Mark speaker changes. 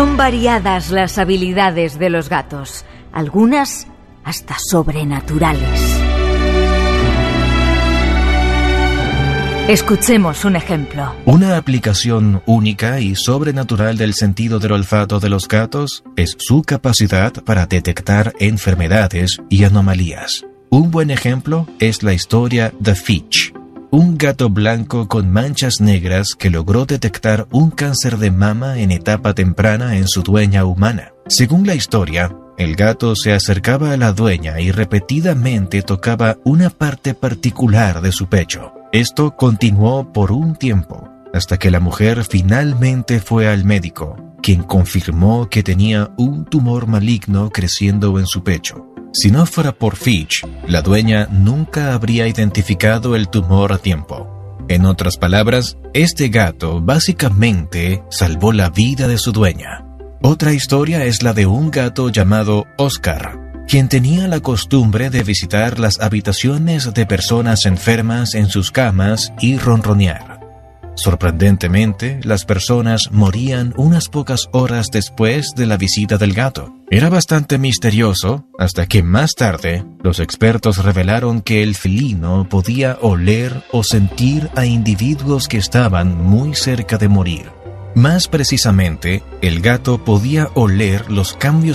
Speaker 1: Son variadas las habilidades de los gatos, algunas hasta sobrenaturales. Escuchemos un ejemplo.
Speaker 2: Una aplicación única y sobrenatural del sentido del olfato de los gatos es su capacidad para detectar enfermedades y anomalías. Un buen ejemplo es la historia de Fitch, un gato blanco con manchas negras que logró detectar un cáncer de mama en etapa temprana en su dueña humana. Según la historia, el gato se acercaba a la dueña y repetidamente tocaba una parte particular de su pecho. Esto continuó por un tiempo, hasta que la mujer finalmente fue al médico, quien confirmó que tenía un tumor maligno creciendo en su pecho. Si no fuera por Fitch, la dueña nunca habría identificado el tumor a tiempo. En otras palabras, este gato básicamente salvó la vida de su dueña. Otra historia es la de un gato llamado Oscar, quien tenía la costumbre de visitar las habitaciones de personas enfermas en sus camas y ronronear. Sorprendentemente, las personas morían unas pocas horas después de la visita del gato. Era bastante misterioso, hasta que más tarde, los expertos revelaron que el felino podía oler o sentir a individuos que estaban muy cerca de morir. Más precisamente, el gato podía oler los cambios